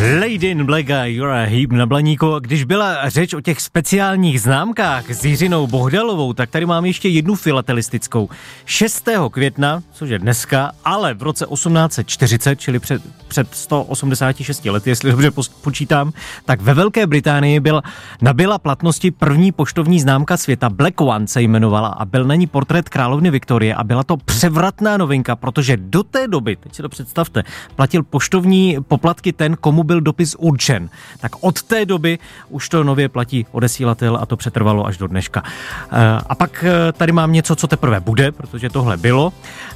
Lady in Black a You're a Heap na Blaníku. Když byla řeč o těch speciálních známkách s Jiřinou Bohdalovou, tak tady mám ještě jednu filatelistickou. 6. května, což je dneska, ale v roce 1840, čili před 186 lety, jestli dobře počítám, tak ve Velké Británii nabyla platnosti první poštovní známka světa. Black One se jmenovala a byl na ní portrét královny Viktorie a byla to převratná novinka, protože do té doby, teď si to představte, platil poštovní poplatky ten, komu byl dopis určen. Tak od té doby už to nově platí odesílatel a to přetrvalo až do dneška. A pak tady mám něco, co teprve bude, protože tohle bylo.